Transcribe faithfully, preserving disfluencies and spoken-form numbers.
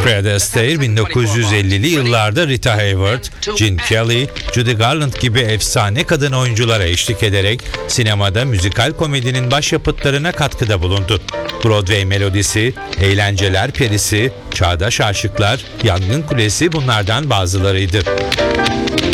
Fred Astaire bin dokuz yüz ellili yıllarda Rita Hayworth, Gene Kelly, Judy Garland gibi efsane kadın oyunculara eşlik ederek sinemada müzikal komedinin başyapıtlarına katkıda bulundu. Broadway melodisi, Eğlenceler Perisi, Çağdaş Aşıklar, Yangın Kulesi bunlardan bazılarıydı.